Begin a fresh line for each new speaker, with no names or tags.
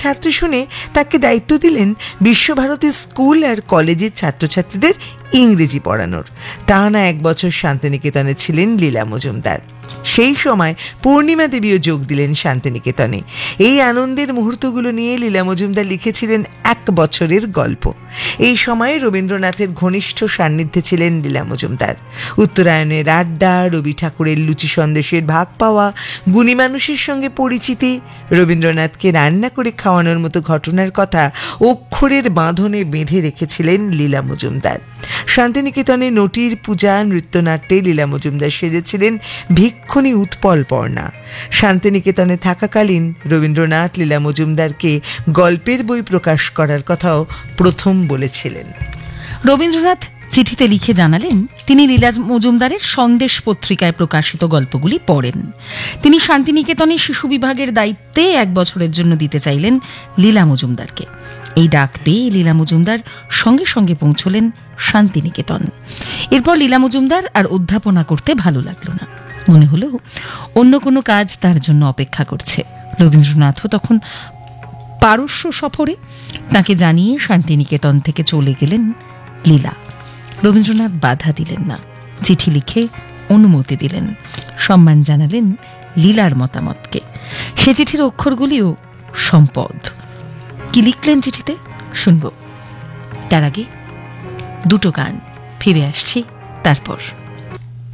ছাত্রী শুনে তাকে দায়িত্ব দিলেন বিশ্বভারতী স্কুল আর কলেজের ছাত্রছাত্রীদের ইংরেজি পড়ানোর। টানা 1 বছর শান্তিনিকেতনে ছিলেন লীলা মজুমদার। সেই সময় পূর্ণিমা দেবীও যোগ দিলেন শান্তিনিকেতনে। এই আনন্দের মুহূর্তগুলো নিয়ে লীলা মজুমদার লিখেছিলেন 1 বছরের গল্প। এই সময়ে রবীন্দ্রনাথের ঘনিষ্ঠ সান্নিধ্যে ছিলেন লীলা মজুমদার। উত্তরায়ণের আড্ডা, রবি ঠাকুরের লুচি সন্দেশের ভাগ পাওয়া, গুণী মানুষের সঙ্গে পরিচিতি, রবীন্দ্রনাথকে রান্না করে খাওয়ানোর মতো ঘটনার কথা অক্ষরের বাঁধনে বেঁধে রেখেছিলেন লীলা মজুমদার। শান্তিনিকেতনে নটির পূজা, নৃত্যনাট্যে লীলা মজুমদার সেজেছিলেন ভিক্ষুণী উৎপলপর্ণা। শান্তিনিকেতনে থাকাকালীন রবীন্দ্রনাথ লীলা মজুমদারকে গল্পের বই প্রকাশ করার কথাও প্রথম বলেছিলেন।
রবীন্দ্রনাথ চিঠিতে লিখে জানালেন তিনি লীলা মজুমদারের সন্দেশ পত্রিকায় প্রকাশিত গল্পগুলি পড়েন। তিনি শান্তিনিকেতনে শিশু বিভাগের দায়িত্বে 1 বছরের জন্য দিতে চাইলেন লীলা মজুমদারকে। এই ডাক পেয়ে লীলা মজুমদার সঙ্গে সঙ্গে পৌঁছলেন শান্তিনিকেতন। এরপর লীলা মজুমদার আর অধ্যাপনা করতে ভালো লাগলো না। মনে হলো অন্য কোনো কাজ তার জন্য অপেক্ষা করছে। রবীন্দ্রনাথও তখন পারস্য সফরে। তাকে জানিয়ে শান্তিনিকেতন থেকে চলে গেলেন লীলা। রবীন্দ্রনাথ বাধা দিলেন না, চিঠি লিখে অনুমতি দিলেন, সম্মান জানালেন লীলার মতামতকে। সে চিঠির অক্ষরগুলিও সম্পদ। কি লিখলেন চিঠিতে শুনব। তার আগে 2টো গান, ফিরে আসছি তারপর।